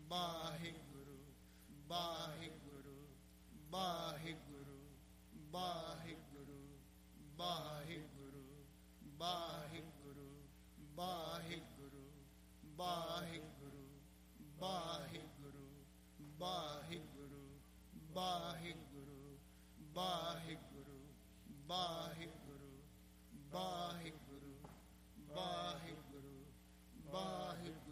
Waheguru Waheguru Waheguru Waheguru Waheguru Waheguru Waheguru Waheguru Waheguru Waheguru Waheguru Waheguru Waheguru Waheguru